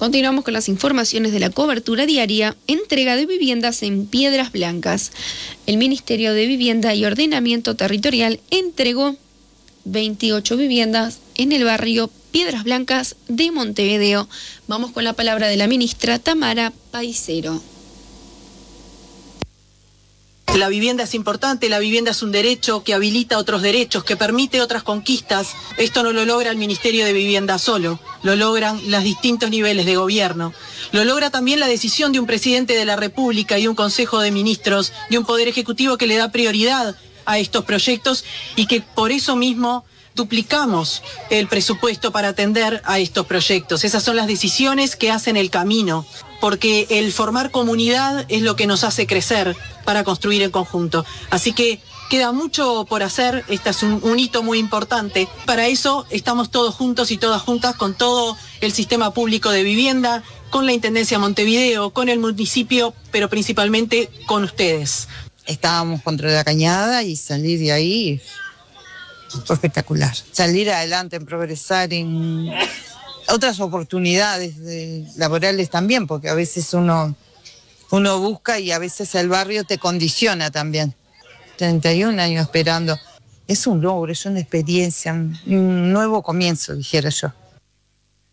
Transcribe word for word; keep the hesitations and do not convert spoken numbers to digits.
Continuamos con las informaciones de la cobertura diaria. Entrega de viviendas en Piedras Blancas. El Ministerio de Vivienda y Ordenamiento Territorial entregó veintiocho viviendas en el barrio Piedras Blancas de Montevideo. Vamos con la palabra de la ministra Tamara Paisero. La vivienda es importante, la vivienda es un derecho que habilita otros derechos, que permite otras conquistas. Esto no lo logra el Ministerio de Vivienda solo, lo logran los distintos niveles de gobierno. Lo logra también la decisión de un presidente de la República y un Consejo de Ministros, de un Poder Ejecutivo que le da prioridad a estos proyectos y que por eso mismo duplicamos el presupuesto para atender a estos proyectos. Esas son las decisiones que hacen el camino, porque el formar comunidad es lo que nos hace crecer para construir en conjunto. Así que queda mucho por hacer, este es un, un hito muy importante. Para eso estamos todos juntos y todas juntas con todo el sistema público de vivienda, con la Intendencia de Montevideo, con el municipio, pero principalmente con ustedes. Estábamos contra la cañada y salir de ahí fue espectacular. Salir adelante, en progresar en otras oportunidades de, laborales también, porque a veces uno, uno busca y a veces el barrio te condiciona también. treinta y un años esperando. Es un logro, es una experiencia, un nuevo comienzo, dijera yo.